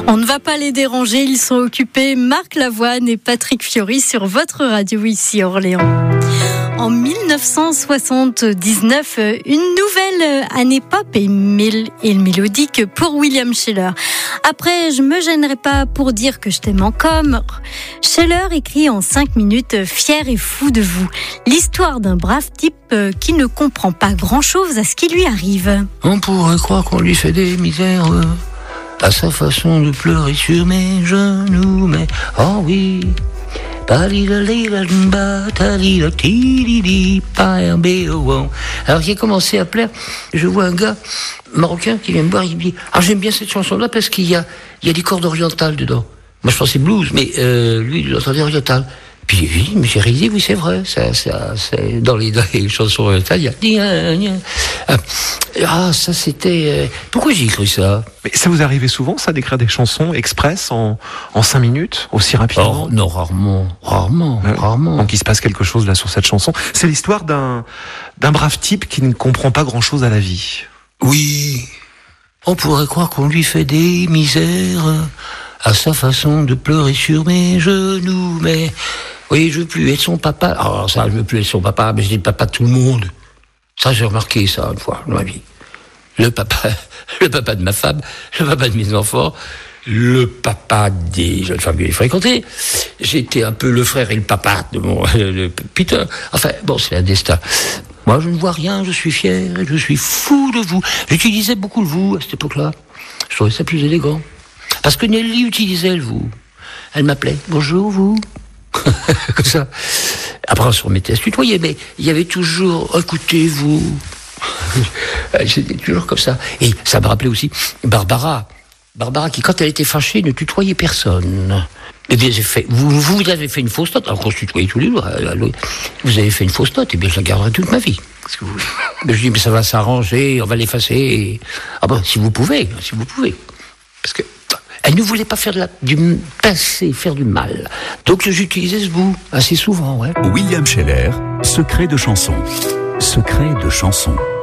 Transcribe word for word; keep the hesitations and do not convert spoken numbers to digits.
On ne va pas les déranger, ils sont occupés. Marc Lavoine et Patrick Fiori sur votre radio ici à Orléans. En dix-neuf cent soixante-dix-neuf, une nouvelle année pop et, mél- et mélodique pour William Sheller. Après, je me gênerai pas pour dire que je t'aime encore. Sheller écrit en cinq minutes « Fier et fou de vous ». L'histoire d'un brave type qui ne comprend pas grand-chose à ce qui lui arrive. On pourrait croire qu'on lui fait des misères à sa façon de pleurer sur mes genoux, mais oh oui. Alors j'ai commencé à plaire, je vois un gars marocain qui vient me voir, il me dit « Ah, j'aime bien cette chanson-là parce qu'il y a, il y a des cordes orientales dedans. » Moi je pensais blues, mais euh, lui il entendait oriental. Puis oui, mais j'ai réalisé, oui c'est vrai, ça, ça, c'est dans les, dans les chansons orientales, il y a... Ah, ça c'était... Euh... Pourquoi j'ai écrit ça? Mais ça vous arrivait souvent, ça, d'écrire des chansons express en, en cinq minutes, aussi rapidement? Oh, non, rarement, rarement, ouais. rarement. Donc il se passe quelque chose là sur cette chanson. C'est l'histoire d'un, d'un brave type qui ne comprend pas grand-chose à la vie. Oui, on pourrait croire qu'on lui fait des misères à sa façon de pleurer sur mes genoux, mais... Oui, je veux plus être son papa. Alors ça, je veux plus être son papa, mais je dis le papa de tout le monde. Ça, j'ai remarqué ça une fois dans ma vie. Le papa, le papa de ma femme, le papa de mes enfants, le papa des jeunes femmes que j'ai fréquentées. J'étais un peu le frère et le papa de mon le Peter. Enfin, bon, c'est un destin. Moi, je ne vois rien, je suis fier, je suis fou de vous. J'utilisais beaucoup le vous à cette époque-là. Je trouvais ça plus élégant. Parce que Nelly utilisait le vous. Elle m'appelait « Bonjour, vous ». Comme ça. Après on se remettait à se tutoyer, mais il y avait toujours « Écoutez-vous ». C'était toujours comme ça. Et ça me rappelait aussi Barbara. Barbara qui, quand elle était fâchée, ne tutoyait personne. Eh bien, j'ai fait, vous, vous avez fait une fausse note, alors qu'on se tutoyait tous les jours. Vous avez fait une fausse note, et bien je la garderai toute ma vie. Parce que vous... Mais je dis, mais ça va s'arranger, on va l'effacer. Et... Ah ben, si vous pouvez, si vous pouvez. Parce que elle ne voulait pas faire de la, du passé, faire du mal. Donc j'utilisais ce bout assez souvent, ouais. William Sheller, secret de chanson. Secret de chanson.